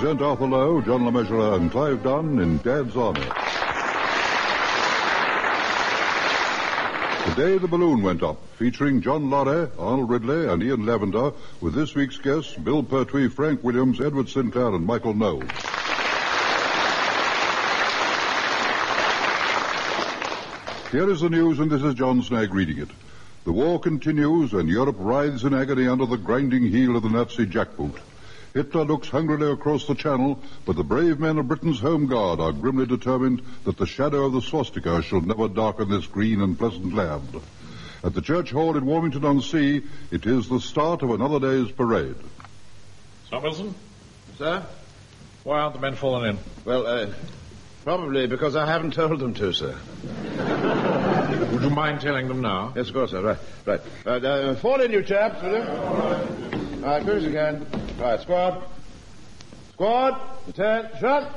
present Arthur Lowe, John LeMessurier, and Clive Dunn in Dad's Army. Today the balloon went up, featuring John Lorry, Arnold Ridley, and Ian Lavender, with this week's guests Bill Pertwee, Frank Williams, Edward Sinclair, and Michael Knowles. Here is the news, and this is John Snagg reading it. The war continues, and Europe writhes in agony under the grinding heel of the Nazi jackboot. Hitler looks hungrily across the channel, but the brave men of Britain's Home Guard are grimly determined that the shadow of the swastika shall never darken this green and pleasant land. At the church hall in Warmington-on-Sea, it is the start of another day's parade. Sir Wilson? Sir? Why aren't the men falling in? Well, probably because I haven't told them to, sir. Would you mind telling them now? Yes, of course, sir. Right. Fall in, you chaps, will you? All right, quick as you can. All right, squad. Squad, attention.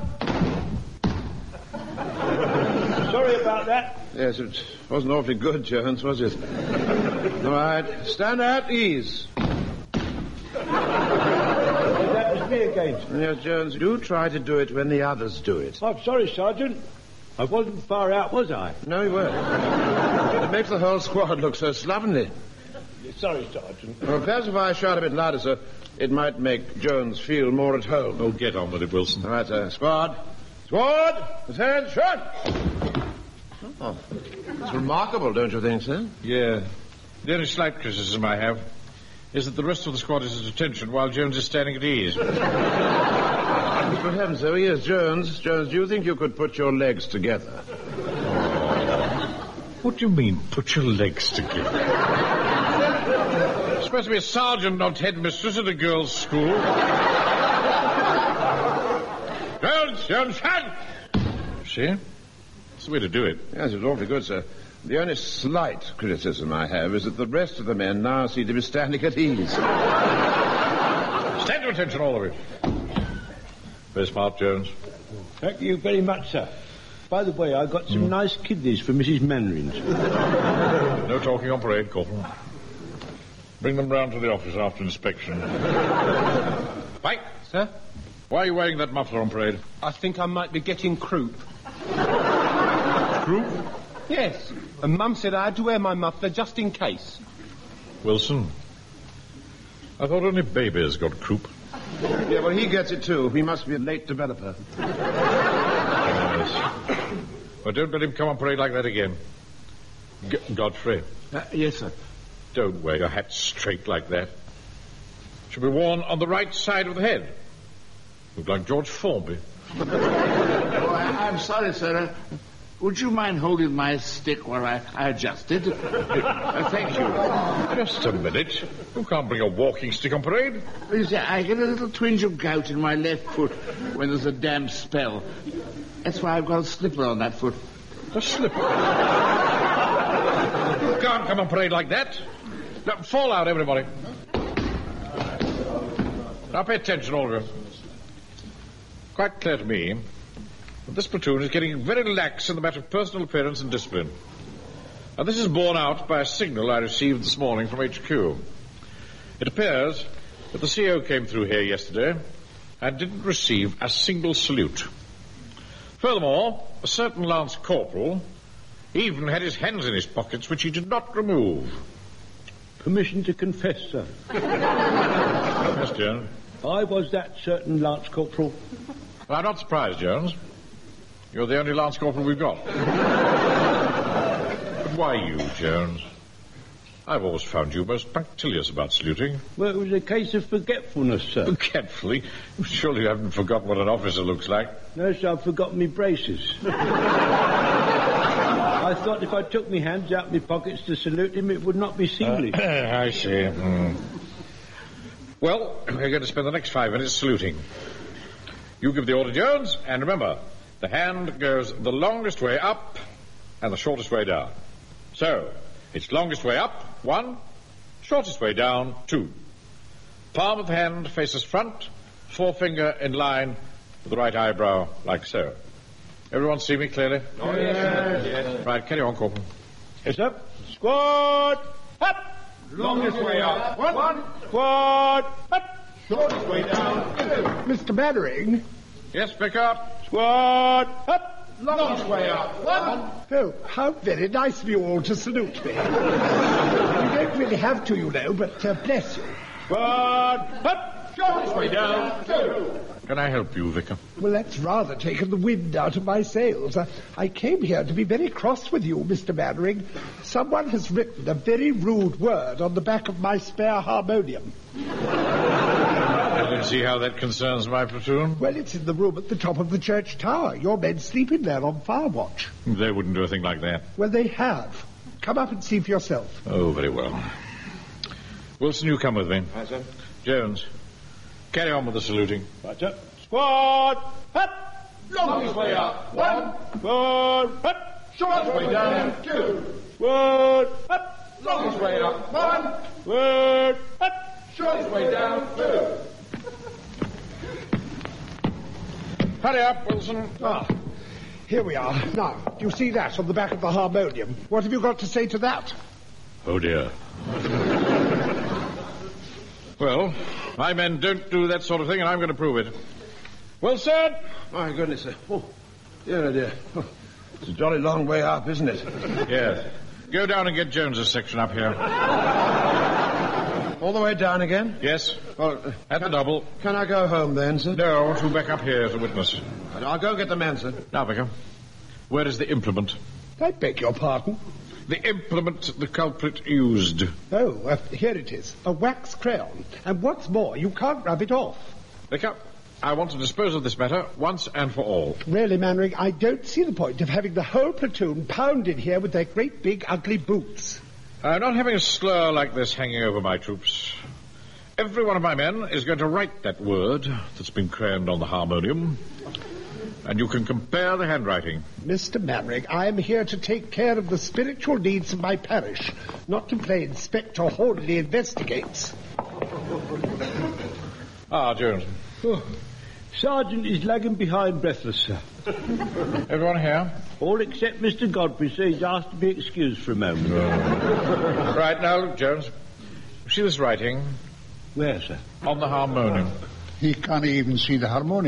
Sorry about that. Yes, it wasn't awfully good, Jones, was it? All right, stand at ease. That was me again. Yes, Jones, do try to do it when the others do it. I'm sorry, Sergeant. I wasn't far out, was I? No, you weren't. It makes the whole squad look so slovenly. Sorry, Sergeant. Well, perhaps if I shout a bit louder, sir, it might make Jones feel more at home. Oh, get on with it, Wilson. All right, sir. Squad. Squad, attention. Oh, it's remarkable, don't you think, sir? Yeah. The only slight criticism I have is that the rest of the squad is at attention while Jones is standing at ease. Good heavens, so here's Jones. Jones, do you think you could put your legs together? What do you mean, put your legs together? You're supposed to be a sergeant, not headmistress at a girls' school. Jones, shut! See? That's the way to do it. Yes, it's awfully good, sir. The only slight criticism I have is that the rest of the men now seem to be standing at ease. Stand to attention, all of you. Very smart, Jones. Thank you very much, sir. By the way, I got some nice kidneys for Mrs. Manrins. No talking on parade, Corporal. Bring them round to the office after inspection. Mike! Sir? Why are you wearing that muffler on parade? I think I might be getting croup. Croup? Yes. And Mum said I had to wear my muffler just in case. Wilson, I thought only babies got croup. Yeah, well, he gets it too. He must be a late developer. Yes. Well, don't let him come on parade like that again. Godfrey. Yes, sir. Don't wear your hat straight like that. It should be worn on the right side of the head. Look like George Formby. Oh, I'm sorry, sir. Would you mind holding my stick while I adjust it? Thank you. Just a minute. You can't bring a walking stick on parade. You see, I get a little twinge of gout in my left foot when there's a damp spell. That's why I've got a slipper on that foot. A slipper? You can't come on parade like that. Now, fall out, everybody. Now, pay attention, all of you. Quite clear to me that this platoon is getting very lax in the matter of personal appearance and discipline. And this is borne out by a signal I received this morning from HQ. It appears that the CO came through here yesterday and didn't receive a single salute. Furthermore, a certain Lance Corporal even had his hands in his pockets, which he did not remove. Permission to confess, sir. Yes, Jones. I was that certain Lance Corporal. Well, I'm not surprised, Jones. You're the only Lance Corporal we've got. But why you, Jones? I've always found you most punctilious about saluting. Well, it was a case of forgetfulness, sir. Forgetfully? Surely you haven't forgotten what an officer looks like. No, sir, I've forgotten me braces. I thought if I took me hands out of my pockets to salute him, it would not be seemly. I see. Well, we're going to spend the next 5 minutes saluting. You give the order, Jones, and remember, the hand goes the longest way up and the shortest way down. So, it's longest way up, 1, shortest way down, 2. Palm of the hand faces front, forefinger in line with the right eyebrow, like so. Everyone see me clearly? Oh, yes. Right, carry on, Corporal. Yes, sir. Squad, up! Longest way up. One. Squad, up! Short his way down. Mr. Mannering? Yes, Pickard? Squad, up. Long his way up. One. Oh, how very nice of you all to salute me. You don't really have to, you know, but bless you. Squad, up. Short his way down. Two. Can I help you, Vicar? Well, that's rather taken the wind out of my sails. I came here to be very cross with you, Mr. Mannering. Someone has written a very rude word on the back of my spare harmonium. I don't see how that concerns my platoon. Well, it's in the room at the top of the church tower. Your men sleep in there on fire watch. They wouldn't do a thing like that. Well, they have. Come up and see for yourself. Oh, very well. Wilson, you come with me. Right, sir. Jones, carry on with the saluting. Right, sir. Squad, up. Long his way up. One. Squad, up. Short his way down. Two. Squad, up. Long his way up. One. Squad, up. Short his way down. Two. Hurry up, Wilson. Ah, here we are. Now, do you see that on the back of the harmonium? What have you got to say to that? Oh, dear. Well, my men don't do that sort of thing, and I'm going to prove it. Wilson! My goodness, sir. Oh, dear, oh dear. Oh, it's a jolly long way up, isn't it? Yes. Go down and get Jones's section up here. All the way down again? Yes. Well, At the double. can I go home then, sir? No, I want you back up here as a witness. I'll go get the men, sir. Now, Vicar, where is the implement? I beg your pardon. The implement the culprit used. Oh, here it is. A wax crayon. And what's more, you can't rub it off. Vicar, I want to dispose of this matter once and for all. Really, Mannering, I don't see the point of having the whole platoon pounded here with their great big ugly boots. I'm not having a slur like this hanging over my troops. Every one of my men is going to write that word that's been crayoned on the harmonium, and you can compare the handwriting. Mr. Mannering, I am here to take care of the spiritual needs of my parish, not to play Inspector Hornley Investigates. Ah, Jones. Oh, Sergeant is lagging behind breathless, sir. Everyone here? All except Mr. Godfrey, sir. He's asked to be excused for a moment. Right, now, look, Jones. See this writing? Where, sir? On the harmonium. He can't even see the harmonium.